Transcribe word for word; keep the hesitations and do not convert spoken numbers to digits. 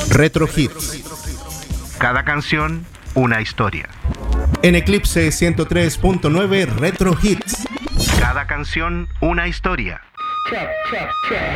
Retro Hits. Cada canción, una historia. En Eclipse ciento tres punto nueve Retro Hits. Cada canción, una historia. Check, check, check.